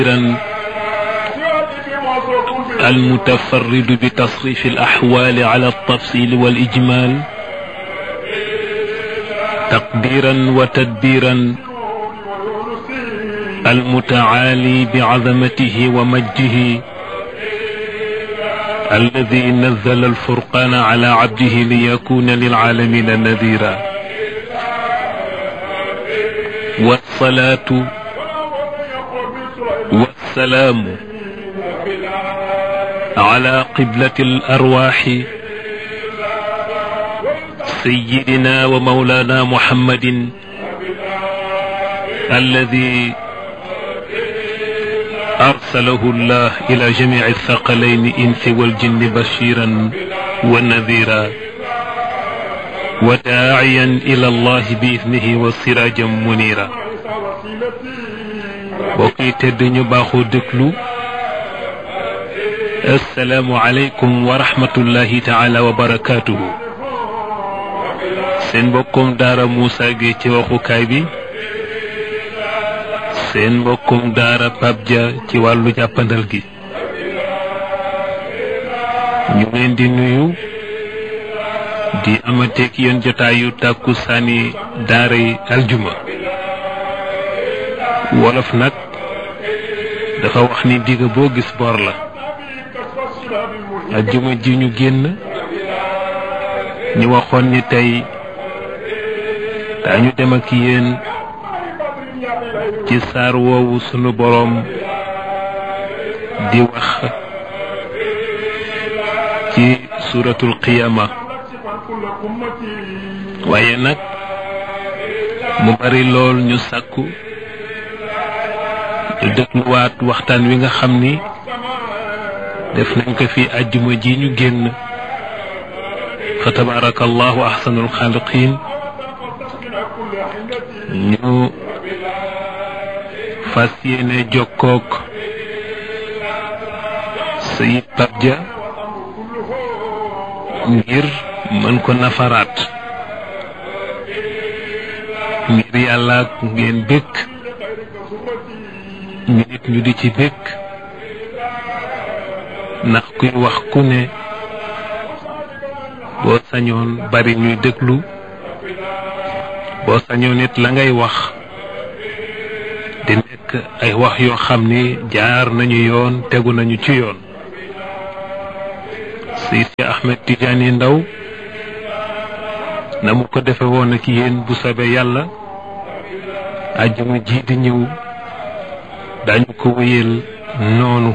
المتفرد بتصريف الأحوال على التفصيل والإجمال تقديرا وتدبيرا، المتعالي بعظمته ومجده، الذي نزل الفرقان على عبده ليكون للعالمين نذيرا. والصلاة والسلام على قبلة الأرواح سيدنا ومولانا محمد الذي أرسله الله إلى جميع الثقلين إنس والجن بشيرا ونذيرا وداعيا إلى الله بإذنه وسراجا منيرا. بوكي تدنيو باخو دكلو، السلام عليكم ورحمة الله تعالى وبركاته. سين بوكم دارا موسى جي تي واخو كاي بي، seen mbokkum daara Pape Dia ci wàllu jàppandal gi. ñu leen di nuyu di amateek yéen jotaayu tàkku saani daara yi aljuma. wolof nag dafa wax ni digg boo gis bor la. aljuma ji ñu génn ñu waxoon ni tey dañu dem ak yéen ci saar woowu sunu boroom di wax ci suratul qiyama. waaye nag mu bari lool ñu sàkku ñu dégluwaat waxtaan wi nga xam ni def nañ ko fi àjjuma ji ñu génn. fa tabarakallahu ahsanul xaaliqiin. ñu fas yéene jokkook Sayid Pape Dia ngir mën ko nafaraat, ngir yàlla ak ngeen bëgg ñu nit ñu di ci bëgg, ndax kuy wax ku ne boo sañoon bari ñuy déglu, boo sañoon nit la ngay wax di nekk ay wax yoo xam ni jaar nañu yoon, tegu nañu ci yoon. Seydi Ahmed Tidiane Ndaw na mu ko defe woon ak yéen bu soobee yàlla àjjuma ji di ñëw dañu ko wéyal noonu.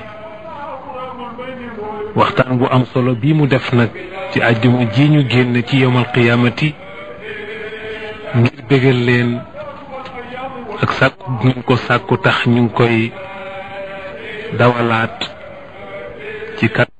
waxtaan bu am solo bii mu def nag ci àjjuma ji ñu génn ci yawmal qiyaamati ngir bégal leen ak sàkku ñu ko sàkku tax ñu ngi koy dawalaat ci kat